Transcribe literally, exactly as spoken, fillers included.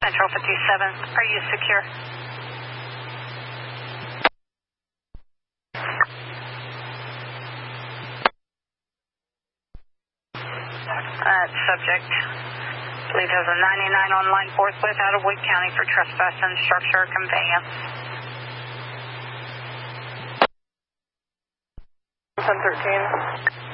Metro fifty-seven, are you secure? Uh, subject, I believe has a ninety-nine on line forthwith out of Wake County for trespass and structure or conveyance. ten thirteen.